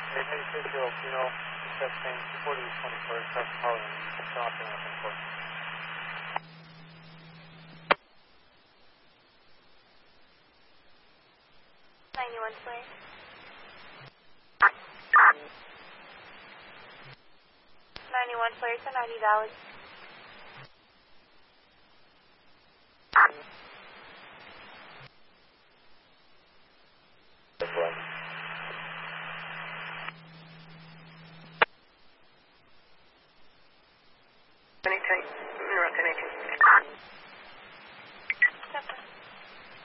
Hey, hey, hey, Joe, you know, that thing, 40 to 24, that's calling, it's not doing nothing for me. 91 Flare. 91 Flare to $90.